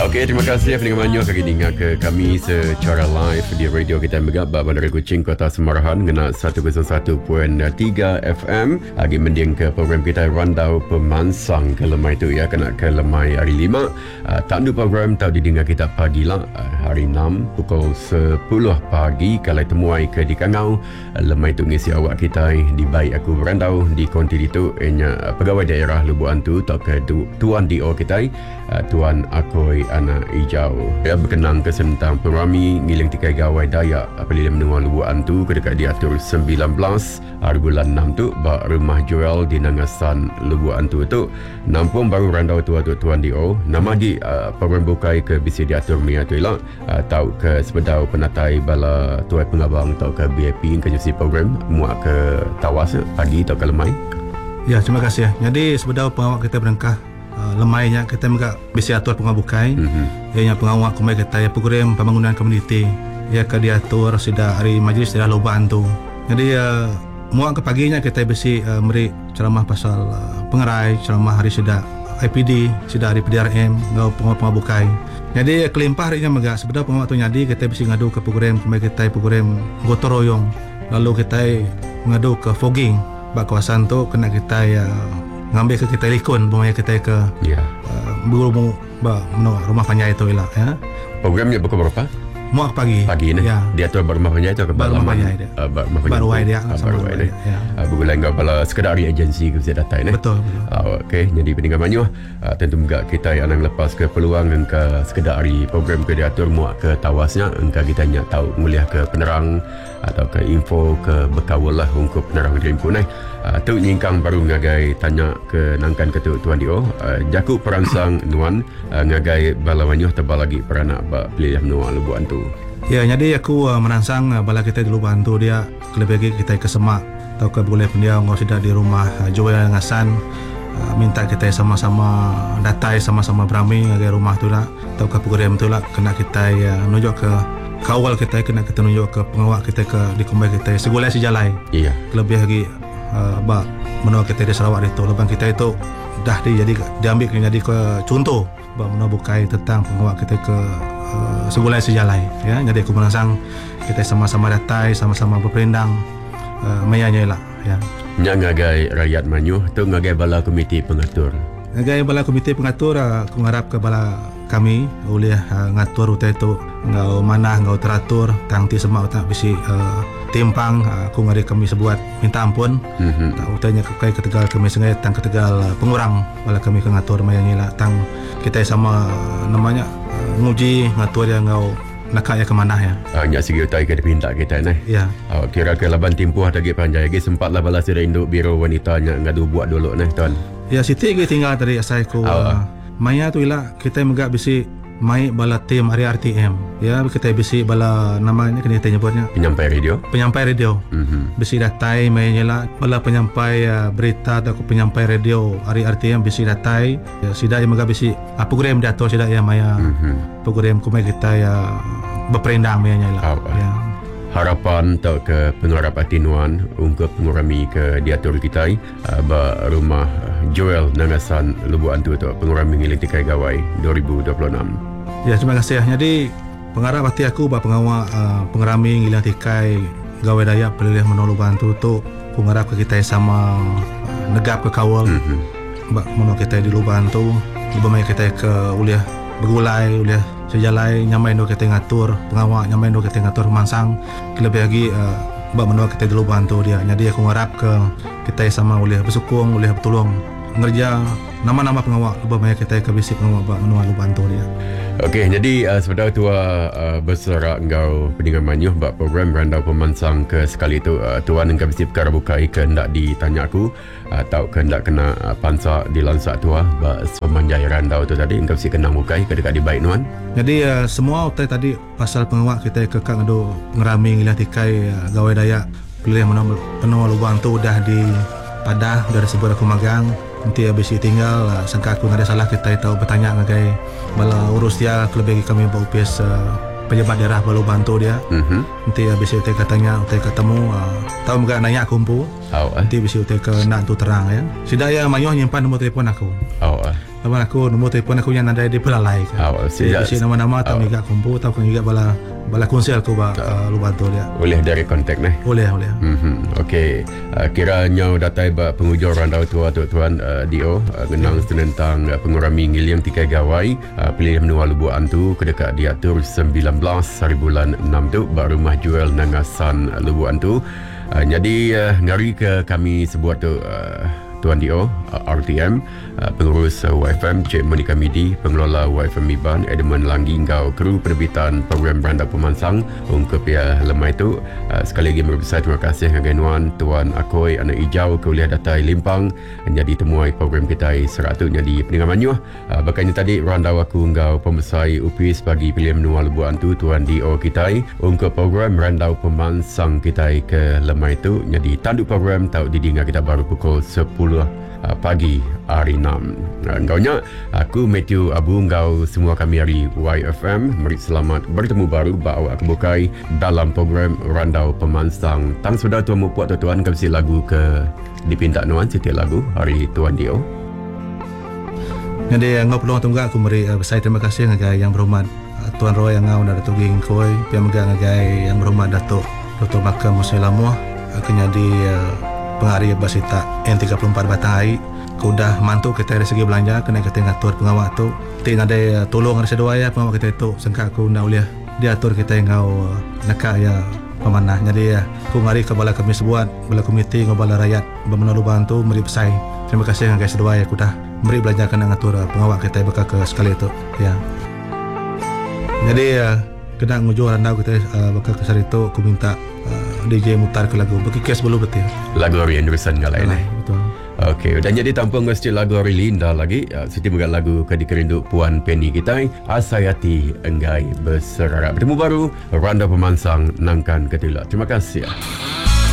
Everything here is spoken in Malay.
Okey, terima kasih pendengar Manyuh kali ini ke kami secara live di radio kita Megap Bandar Kuching Kota Semarahan ngena 101.3 FM. Lagi mending ke program kita Randau Pemansang ke lemai tu ya, kena ke lemai hari 5. Tandu program tahu didengar kita pagi lah hari 6 pukul 10 pagi kalau temuai ke di Kangau. Lemai tu ngisi awak kita di baik aku Randau di konti itu pegawai daerah Lubuk Antu tak ke Tuan DO kita Tuan Akoi Anak Hijau. Dia berkenang ke sentang pengrami ngiling tikai gawai Dayak apabila menua Lubuk Antu kedekat diatur 19 hari bulan 6 tu bak rumah Joel di Nangasan Lubuk Antu tu nampung baru Randau tua tu Tuan DO nama di program bukai ke bisi diatur Mia tu lah tahu ke sepedau penatai bala tuai pengabang tahu ke BIP ke jusi program muak ke tawas pagi tahu ke lemai. Ya, terima kasih. Jadi sepedau pengawak kita berengkah lemainya kita juga bisa atur pengabukai yang pengawak kumai kita ya program pembangunan komuniti ya ke diatur sudah hari majlis sudah Lubuk Antu. Jadi muak ke paginya kita bisa beri ceramah pasal pengerai, ceramah hari sudah IPD, sudah hari PDRM ngau pengabukai. Jadi kelimpah harinya megak sebeda pengawak tu nyadi kita bisa ngadu ke program kumai kita program gotong royong. Lalu kita ngadu ke fogging bak kawasan tu kena kita ya ngambil ke kita likun bumaya kita ke berumur rumah panjai itu lah ya. Programnya pukul berapa? Muak pagi ni ya. Dia tu berumah panjai tu ke rumah panjai dia baru dia baru dia bukan enggak bala sekedar agensi ke bisa datang ni betul. Okey, jadi pendengar Manyuh tentu juga kita yang lepas ke peluang engka sekedar hari program ke diatur muak ke tawasnya engka kita nak tahu nguliah ke penerang atau ke info ke bekawal lah untuk penerang diimpun tu nyingkang baru ngagai tanya ke nangkan ketua Tuan Dio jaku perangsang nuan ngagai bala Manyuh tebal lagi peranak bak pilih menua Lubuk Antu. Ya, jadi aku merangsang bala kita di Lubuk Antu dia lebih kita ke semak atau ke boleh pun dia ngau sudah di rumah Joel Ngasan minta kita sama-sama datai sama-sama berami ngagai rumah tu lah atau ke program tu lah kena kita nunjuk ke kawal kita kena kita nunjuk ke pengawak kita ke di kumbai kita segulai sejalai. Iya. Lebih lagi bak menua kita di Sarawak itu lebang kita itu dah jadi diambil jadi ke contoh bak menua bukai tentang pengawak kita ke segulai sejalai ya. Jadi aku merangsang kita sama-sama datai sama-sama berperindang mayanya lah ya. Nya ngagai rakyat Manyuh tu ngagai bala komiti pengatur. Ngagai bala komiti pengatur aku ngarap ke bala kami oleh ngatur utai tu ngau manah ngau teratur tangti semak tak bisi timpang aku ngari kami sebuat minta ampun tak utainya kai ketegal kami sengai tang ketegal pengurang bala kami ke ngatur mayani lah tang kita sama namanya nguji ngatur dia ngau nakak ya ke mana ya. Nya segi utai ke dipinta kita ni. Ya. Kira ke laban timpuh tadi panjai lagi sempatlah bala sira induk biro wanita nya ngadu buat dulu ni tuan. Ya, Siti lagi tinggal tadi asai ku Maya tu ilah kita megak bisi mai bala tim hari RTM ya kita bisi bala namanya kena kita nyebutnya penyampai radio bisi datai mainnya lah bala penyampai berita atau penyampai radio hari RTM bisi datai ya sida yang megak bisi program dato sida ya maya program kumai kita ya berperindang mainnya lah ya. Harapan atau ke pengarap atinuan untuk pengurami ke diatur kita rumah Joel Nangasan Lubuk Antu tu pengurami ngiling tikai gawai 2026. Ya, terima kasih. Jadi pengarap hati aku bak pengawak pengurami ngiling tikai gawai Dayak pelilih menolak Lubuk Antu tu pengarap ke kita sama negap ke kawal bak menolak kita di Lubuk Antu lebih kita ke uliah bergulai uliah sejalai nyamai do kita ngatur pengawak nyamai do kita ngatur mansang lebih lagi bak menua kita di Lubuk Antu dia. Jadi aku ngarap ke kita sama boleh bersukung boleh bertolong ngerja nama-nama pengawak lebih banyak kita ke bisi pengawak bak menua Lubuk Antu dia. Okey, jadi sebenarnya tua bersorak engkau pendengar Manyuh bak program Randau Pemansang ke sekali itu tuan engkau bisi perkara bukai ke hendak ditanya aku atau ke hendak kena pansak di lansak tua bak semanjai Randau tu tadi engkau bisi kenang bukai ke dekat di baik nuan. Jadi semua utai tadi pasal pengawak kita ke kang ado ngerami ngilah tikai gawai Dayak pilih menua Lubuk Antu dah di Padah dari sebuah aku magang nanti habis tinggal sangka aku ada salah kita tahu bertanya ngagai bala urus dia lebih kami bawa upis pejabat daerah baru bantu dia nanti habis itu katanya kita ketemu tahu enggak nanya kumpul nanti habis itu ke nak tu terang ya sudah ya Manyuh nyimpan nombor telefon aku lawan aku nombor telefon aku yang ada di pelalai kan. Si nama-nama tahu juga kumpul tahu kan juga bala konsel aku lu bantu dia. Boleh dari kontak nih. Boleh. Okey. Kiranya datai ba penghujung randau tua tuan Dio ngenang tentang pengurami ngiliang tikai gawai pilih menua lubu antu kedekat diatur 19 hari bulan 6 tu ba rumah jual nangasan lubu antu. Jadi ngari ke kami sebuah tu Tuan Dio, RTM, pengurus YFM, Cik Monika Midi, pengelola YFM Miban, Edmund Langgi, engkau kru penerbitan program Randau Pemansang, ungkap ya lemah itu. Sekali lagi berbesar terima kasih kegenuan Tuan Akoy, anak hijau, kuliah datai Limpang, jadi temuai program kita seratus jadi pendengar manyuh. Bakanya tadi Randau aku engkau pembesar UPIS bagi pilihan menua lebu antu Tuan Dio kita, ungkap program Randau Pemansang kita ke lemah itu, jadi tanduk program tahu didingar kita baru pukul 10 pagi hari 6. Engkaunya aku Matthew Abu, engkau semua kami hari YFM. Mari selamat bertemu baru bawa aku bukai dalam program Randau Pemansang. Tang sudah tuan mu puak tuan kasi lagu ke dipinta nuan setiap lagu hari Tuan Dio. Jadi ngau peluang tunggu aku meri besar terima kasih ngagai yang berhormat Tuan Roy yang ngau dari Tuging Koi, pian ngagai yang berhormat Datuk Dr. Makam Muslilamuah akhirnya di penghari basita N34 Batai kudah mantu kita dari segi belanja kena kita ngatur pengawak tu tin ada tolong ada sedua ya pengawak kita itu sangka aku nak uliah diatur kita yang ngau nak ya pemanah jadi aku ngari ke bala kami sebuat bala komiti ngobala rakyat bermenalu bantu meri pesai terima kasih ngagai sedua ya kudah meri belanja kena ngatur pengawak kita bakal ke sekali itu ya jadi kena ngujur randau kita bakal ke sari itu aku minta DJ mutar ke lagu bagi kes belum betul lagu Ari Anderson kalau ini betul. Okey, dan jadi tanpa ngesti lagu Ari Linda lagi siti megat lagu Kadi Kerindu Puan Penny kita Asayati Enggai Berserarap. Bertemu baru Randau Pemansang nangkan ketila. Terima kasih.